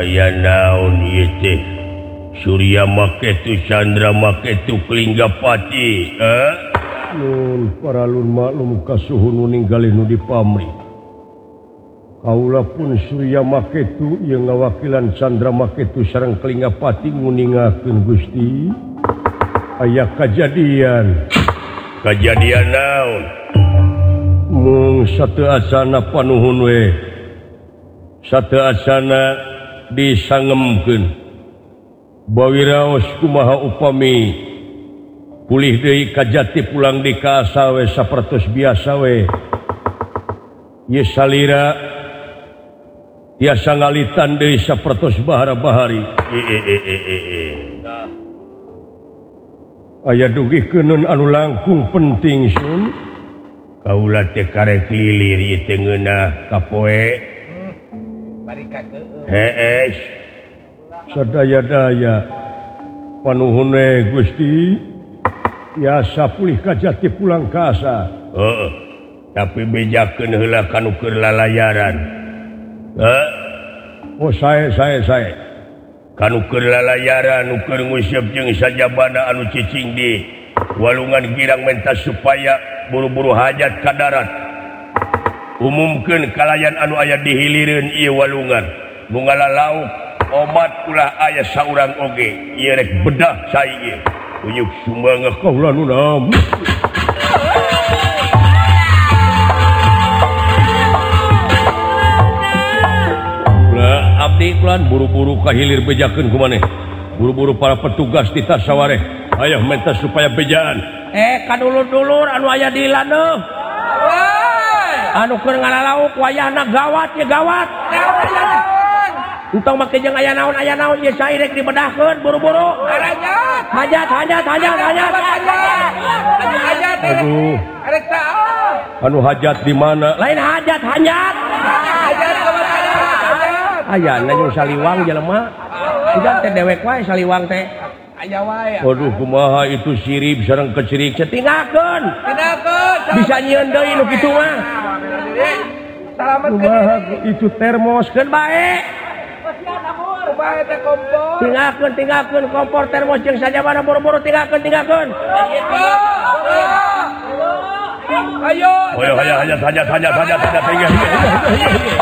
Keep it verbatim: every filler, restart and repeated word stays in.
aya naon ieu teh Surya make tu Chandra make tu Klinggapati eh nun paralun maklum kasuhun nu ninggalin nu di pamri kaula pun Surya make tu ieu ngawakilan Chandra make tu sareng Klinggapati nguningakeun Gusti aya kajadian kajadian naon mung sateu asana panuhun we sateu asana disangemkeun bawiraos kumaha upami pulih deui kajati pulang di ka asa we sapertos biasa we ieu salira tiasa ngalitan deui sapertos bahara-bahari aya dugikeun anu langkung penting sun kaula teh karek lilir ieu teh ngeunah ka poe heeh sadaya-daya panuhun we Gusti tiasa pulih kajati pulang ka asa heeh tapi bejakeun heula kanu keur lalayaran heh oh sae sae sae kanu keur lalayaran nu keur nguseup jeung sajabana anu cicing di walungan girang mentas supaya buru-buru hajat ka darat umumkeun kalayan anu aya di hilireun ieu walungan nu ngalalauk obat ulah aya saurang oge ieu rek bedah sai ieu uyuk sumbangah kaula nu naam abdi kulan buru-buru ka hilir bejakeun ku maneh buru-buru para petugas di tasawareh aya mentas supaya bejaan eh kadulur-dulur anu aya di laneuh anu keur ngalalauk wayahna gawat ye gawat entong make jeung aya naon aya naon ye sae rek dibedahkeun buru-buru hajat hajat hajat hajat hajat hajat aduh rek taon anu hajat di mana lain hajat hajat hajat ayana jeung saliwang jelema sudah teh dewek wae saliwang teh aya wae aduh kumaha itu sirip sareng kecirik tinggalkeun tinggalkeun bisa nyieun deui nu kitu mah kumaha itu termos keun bae bae teh kompor tinggalkeun tinggalkeun kompor termos jeung sajabana boro-boro tinggalkeun tinggalkeun ayo ayo hajat hajat hajat hajat hajat